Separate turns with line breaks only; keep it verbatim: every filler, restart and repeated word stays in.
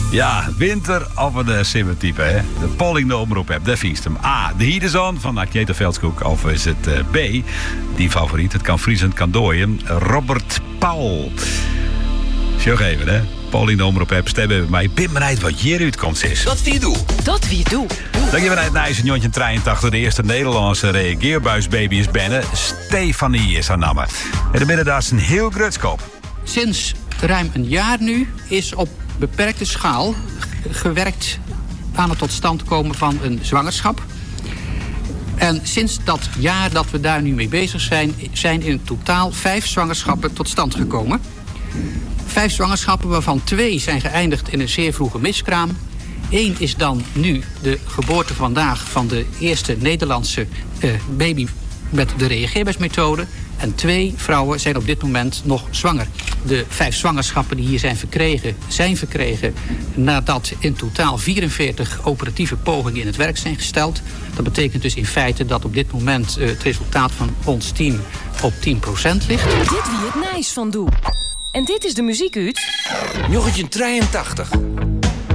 Ja, winter of een simmertype, hè? De polling de omroep hebt, dat vindt hem. A, de Hiederzon van Akjeta Veldskoek. Of is het uh, B, die favoriet, het kan vriezen, het kan dooien. Robert Paul. Zeg even, hè? Polling de omroep hebt, stemmen bij mij. Ik ben benieuwd wat hier uitkomt, is.
Dat wie doe.
Dat wie doe.
Dan gaan we naar het Nijs in negentien drieëntachtig. De eerste Nederlandse reageerbuisbaby is binnen. Stefanie is haar naam. En de middendag is een heel grutskop.
Sinds ruim een jaar nu is op beperkte schaal gewerkt aan het tot stand komen van een zwangerschap. En sinds dat jaar dat we daar nu mee bezig zijn, zijn in totaal vijf zwangerschappen tot stand gekomen. Vijf zwangerschappen waarvan twee zijn geëindigd in een zeer vroege miskraam. Eén is dan nu de geboorte vandaag van de eerste Nederlandse uh, baby met de reageerbuismethode. En twee vrouwen zijn op dit moment nog zwanger. De vijf zwangerschappen die hier zijn verkregen, zijn verkregen nadat in totaal vierenveertig operatieve pogingen in het werk zijn gesteld. Dat betekent dus in feite dat op dit moment uh, het resultaat van ons team op tien procent ligt.
Dit wie het Nijs van doe. En dit is de muziek uit
negentien drieëntachtig.